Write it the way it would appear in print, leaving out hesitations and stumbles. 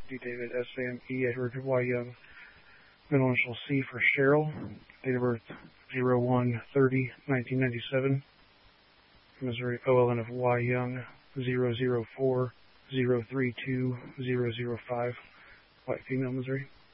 D. David, S. Sam, E. Edward, Y. Young, middle initial C for Cheryl, date of birth 01/30/1997, Missouri, OLN of Y. Young, 004-032-005, white female, Missouri.